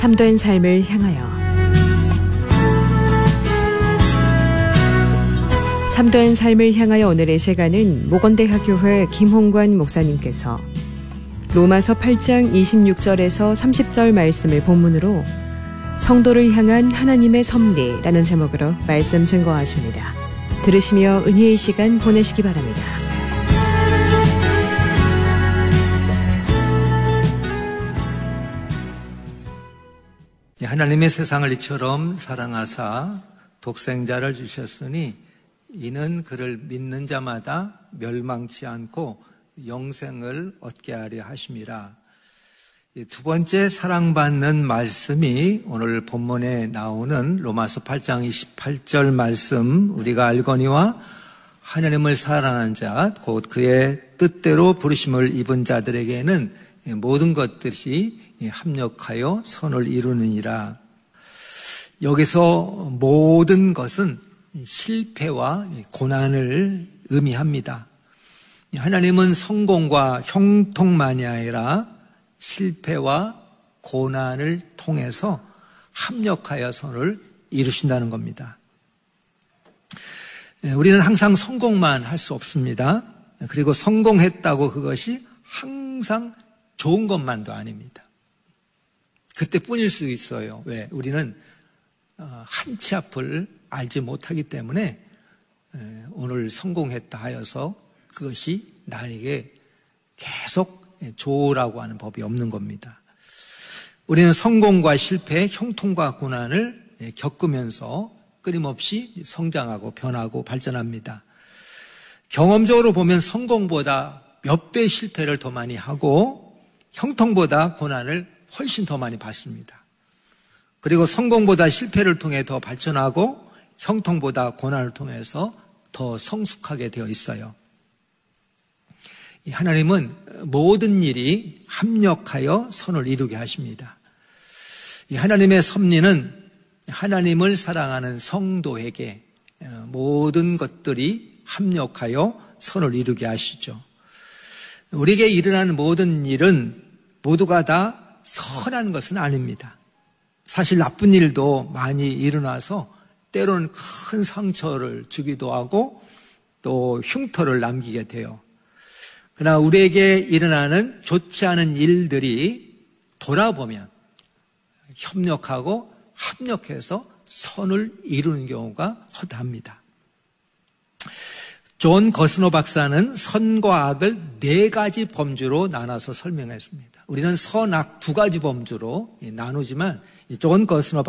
참된 삶을 향하여 참된 삶을 향하여 오늘의 시간은 목원대학교회 김홍관 목사님께서 로마서 8장 26절에서 30절 말씀을 본문으로 성도를 향한 하나님의 섭리라는 제목으로 말씀 증거하십니다. 들으시며 은혜의 시간 보내시기 바랍니다. 하나님의 세상을 이처럼 사랑하사 독생자를 주셨으니 이는 그를 믿는 자마다 멸망치 않고 영생을 얻게 하려 하심이라. 두 번째 사랑받는 말씀이 오늘 본문에 나오는 로마서 8장 28절 말씀, 우리가 알거니와 하나님을 사랑하는 자 곧 그의 뜻대로 부르심을 입은 자들에게는 모든 것들이 합력하여 선을 이루느니라. 여기서 모든 것은 실패와 고난을 의미합니다. 하나님은 성공과 형통만이 아니라 실패와 고난을 통해서 합력하여 선을 이루신다는 겁니다. 우리는 항상 성공만 할 수 없습니다. 그리고 성공했다고 그것이 항상 좋은 것만도 아닙니다. 그때뿐일 수 있어요. 왜? 우리는 한 치 앞을 알지 못하기 때문에 오늘 성공했다 하여서 그것이 나에게 계속 좋으라고 하는 법이 없는 겁니다. 우리는 성공과 실패, 형통과 고난을 겪으면서 끊임없이 성장하고 변하고 발전합니다. 경험적으로 보면 성공보다 몇 배 실패를 더 많이 하고 형통보다 고난을 훨씬 더 많이 받습니다. 그리고 성공보다 실패를 통해 더 발전하고 형통보다 고난을 통해서 더 성숙하게 되어 있어요. 하나님은 모든 일이 합력하여 선을 이루게 하십니다. 하나님의 섭리는 하나님을 사랑하는 성도에게 모든 것들이 합력하여 선을 이루게 하시죠. 우리에게 일어나는 모든 일은 모두가 다 선한 것은 아닙니다. 사실 나쁜 일도 많이 일어나서 때로는 큰 상처를 주기도 하고 또 흉터를 남기게 돼요. 그러나 우리에게 일어나는 좋지 않은 일들이 돌아보면 협력하고 합력해서 선을 이루는 경우가 허다합니다. 존 거스너 박사는 선과 악을 4가지 범주로 나눠서 설명했습니다. 우리는 선, 악 2가지 범주로 나누지만 존 거스너